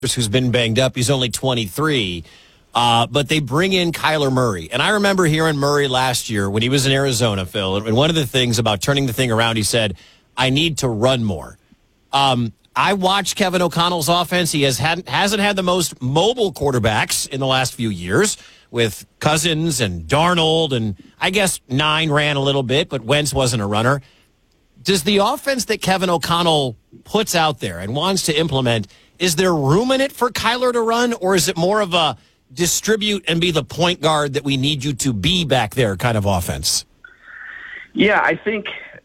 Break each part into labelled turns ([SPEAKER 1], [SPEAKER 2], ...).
[SPEAKER 1] who's been banged up. He's only 23. But they bring in Kyler Murray. And I remember hearing Murray last year when he was in Arizona, Phil, and one of the things about turning the thing around, he said, I need to run more. I watched Kevin O'Connell's offense. He hasn't had the most mobile quarterbacks in the last few years with Cousins and Darnold, and I guess Nine ran a little bit, but Wentz wasn't a runner. Does the offense that Kevin O'Connell puts out there and wants to implement, is there room in it for Kyler to run, or is it more of a distribute and be the point guard that we need you to be back there kind of offense?
[SPEAKER 2] Yeah, I think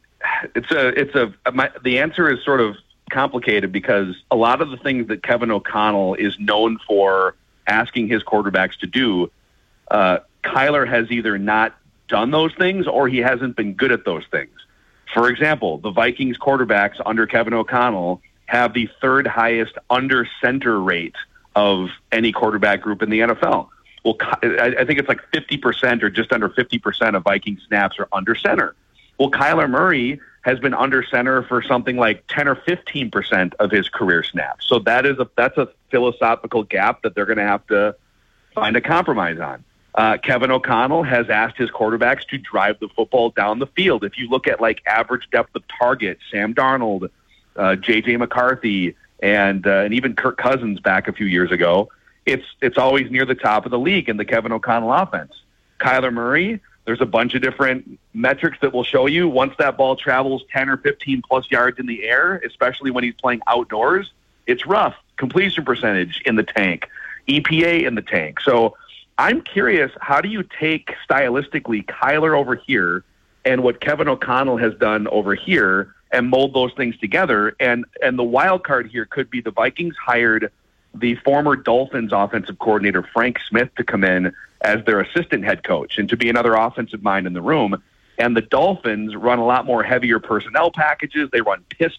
[SPEAKER 2] the answer is sort of complicated because a lot of the things that Kevin O'Connell is known for asking his quarterbacks to do, Kyler has either not done those things or he hasn't been good at those things. For example, the Vikings quarterbacks under Kevin O'Connell have the third highest under center rate of any quarterback group in the NFL. Well, I think it's like 50% or just under 50% of Viking snaps are under center. Well, Kyler Murray has been under center for something like 10 or 15% of his career snaps. So that's a philosophical gap that they're going to have to find a compromise on. Kevin O'Connell has asked his quarterbacks to drive the football down the field. If you look at like average depth of target, Sam Darnold, J.J. McCarthy, and even Kirk Cousins back a few years ago, it's always near the top of the league in the Kevin O'Connell offense. Kyler Murray, there's a bunch of different metrics that will show you once that ball travels 10 or 15 plus yards in the air, especially when he's playing outdoors, it's rough. Completion percentage in the tank, EPA in the tank. So I'm curious, how do you take stylistically Kyler over here and what Kevin O'Connell has done over here and mold those things together? And the wild card here could be the Vikings hired the former Dolphins offensive coordinator, Frank Smith, to come in as their assistant head coach and to be another offensive mind in the room. And the Dolphins run a lot more heavier personnel packages. They run